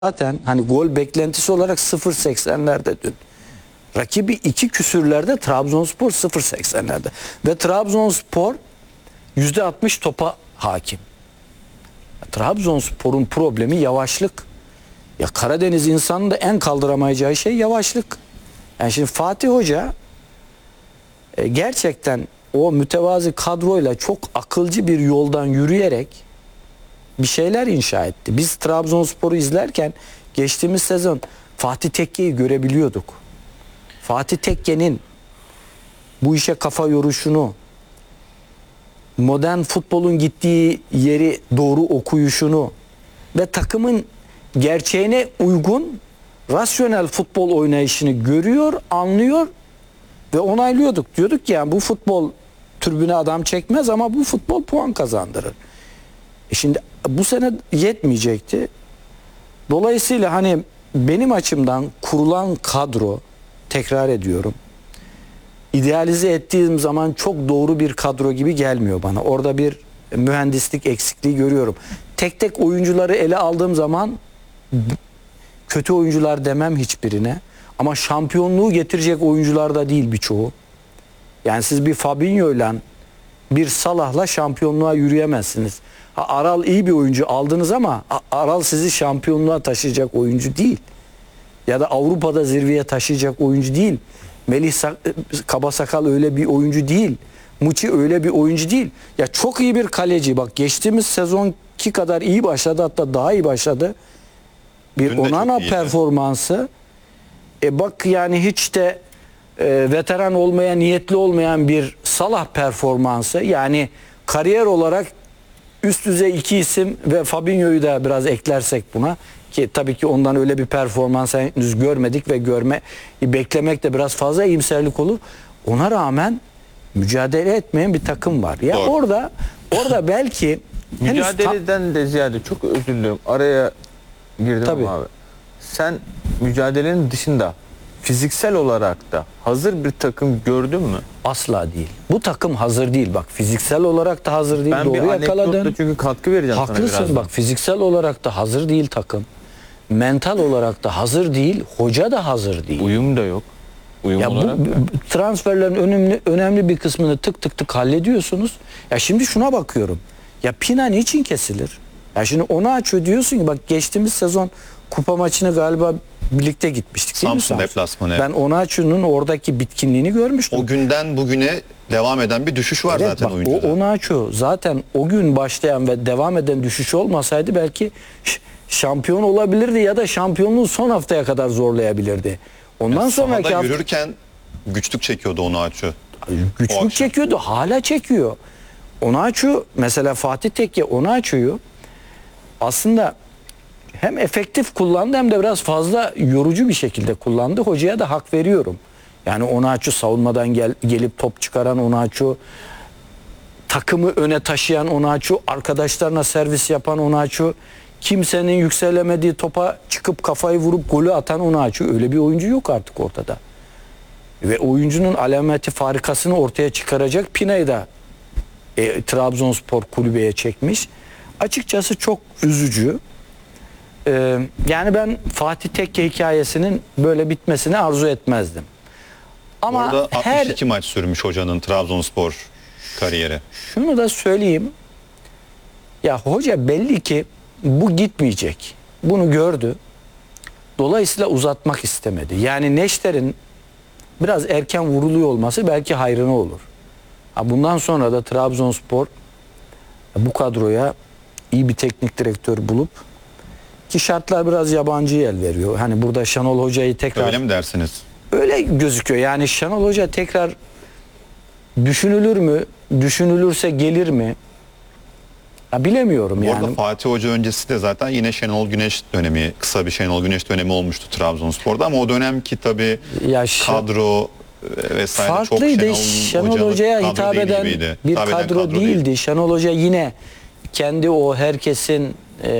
Zaten hani gol beklentisi olarak 0.80'lerde dün. Rakibi 2 küsürlerde, Trabzonspor 0.80'lerde. Ve Trabzonspor %60 topa hakim. Trabzonspor'un problemi yavaşlık. Ya Karadeniz insanının da en kaldıramayacağı şey yavaşlık. Yani şimdi Fatih Hoca gerçekten o mütevazi kadroyla çok akılcı bir yoldan yürüyerek bir şeyler inşa etti. Biz Trabzonspor'u izlerken geçtiğimiz sezon Fatih Tekke'yi görebiliyorduk. Fatih Tekke'nin bu işe kafa yoruşunu, modern futbolun gittiği yeri doğru okuyuşunu ve takımın gerçeğine uygun rasyonel futbol oynayışını görüyor, anlıyor ve onaylıyorduk. Diyorduk ki yani bu futbol tribüne adam çekmez ama bu futbol puan kazandırır. Şimdi bu sene yetmeyecekti. Dolayısıyla hani benim açımdan kurulan kadro, tekrar ediyorum, idealize ettiğim zaman çok doğru bir kadro gibi gelmiyor bana. Orada bir mühendislik eksikliği görüyorum. Tek tek oyuncuları ele aldığım zaman kötü oyuncular demem hiçbirine. Ama şampiyonluğu getirecek oyuncular da değil birçoğu. Yani siz bir Fabinho'yla bir Salah'la şampiyonluğa yürüyemezsiniz. Aral iyi bir oyuncu aldınız ama Aral sizi şampiyonluğa taşıyacak oyuncu değil. Ya da Avrupa'da zirveye taşıyacak oyuncu değil. Melih Kabasakal öyle bir oyuncu değil. Muçi öyle bir oyuncu değil. Ya çok iyi bir kaleci. Bak geçtiğimiz sezonki kadar iyi başladı, hatta daha iyi başladı. Bir Onana performansı. Bak yani hiç de veteran olmaya niyetli olmayan bir Salah performansı. Yani kariyer olarak üst düzey iki isim ve Fabinho'yu da biraz eklersek buna, ki tabii ki ondan öyle bir performans henüz görmedik ve beklemek de biraz fazla iyimserlik olur. Ona rağmen mücadele etmeyen bir takım var. Ya orada belki mücadeleden de ziyade, çok özür dilerim araya girdim tabii. ama abi. Sen mücadelenin dışında fiziksel olarak da hazır bir takım gördün mü? Asla değil. Bu takım hazır değil. Bak fiziksel olarak da hazır değil. Ben Doğru bir yakaladın. çünkü katkı vereceğim sana biraz. Haklısın. Bak fiziksel olarak da hazır değil takım. Mental olarak da hazır değil. Hoca da hazır değil. Uyum da yok. Uyum Ya olarak bu transferlerin önemli bir kısmını tık tık tık hallediyorsunuz. Ya şimdi şuna bakıyorum. Ya Pina niçin kesilir? Ya şimdi onu açıyor diyorsun ki bak geçtiğimiz sezon kupa maçını galiba birlikte gitmiştik değil mi? Samsun deplasmanı. Ben Onaçu'nun oradaki bitkinliğini görmüştüm. O günden bugüne devam eden bir düşüş var zaten bak, oyuncuda. O Onaçu zaten o gün başlayan ve devam eden düşüş olmasaydı belki şampiyon olabilirdi ya da şampiyonluğu son haftaya kadar zorlayabilirdi. Ondan sonraki sahada yürürken güçlük çekiyordu Onaçu. güçlük çekiyordu, hala çekiyor. Onaçu mesela Fatih Tekke Onaçu'yu aslında hem efektif kullandı hem de biraz fazla yorucu bir şekilde kullandı. Hocaya da hak veriyorum. Yani Onaçu savunmadan gelip top çıkaran Onaçu, takımı öne taşıyan Onaçu, arkadaşlarına servis yapan Onaçu, kimsenin yükselemediği topa çıkıp kafayı vurup golü atan Onaçu. Öyle bir oyuncu yok artık ortada. Ve oyuncunun alameti farikasını ortaya çıkaracak Pina'yı da Trabzonspor kulübeye çekmiş. Açıkçası çok üzücü. Yani ben Fatih Tekke hikayesinin böyle bitmesini arzu etmezdim. Ama Orada 62 maç sürmüş hocanın Trabzonspor kariyeri. Şunu da söyleyeyim. Ya hoca belli ki bu gitmeyecek. Bunu gördü. Dolayısıyla uzatmak istemedi. Yani Neşter'in biraz erken vuruluyor olması belki hayrına olur. Bundan sonra da Trabzonspor bu kadroya iyi bir teknik direktör bulup, ki şartlar biraz yabancı el veriyor. Hani burada Şenol Hoca'yı tekrar... Öyle mi dersiniz? Öyle gözüküyor. Yani Şenol Hoca tekrar düşünülür mü? Düşünülürse gelir mi? Ya bilemiyorum yani. Orada Fatih Hoca öncesi de zaten yine Şenol Güneş dönemi, kısa bir Şenol Güneş dönemi olmuştu Trabzonspor'da ama o dönemki tabii kadro vesaire farklıydı. çok Şenol Hoca'ya hitap eden bir kadro değildi. Şenol Hoca yine kendi o herkesin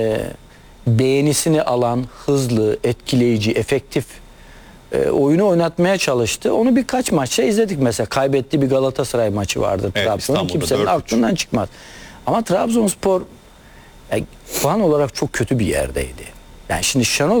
beğenisini alan, hızlı, etkileyici, efektif oyunu oynatmaya çalıştı. Onu birkaç maçta izledik mesela. Kaybettiği bir Galatasaray maçı vardı. Evet, Trabzon'un kimsenin aklından çıkmaz. Ama Trabzonspor puan olarak çok kötü bir yerdeydi. Yani şimdi Şenol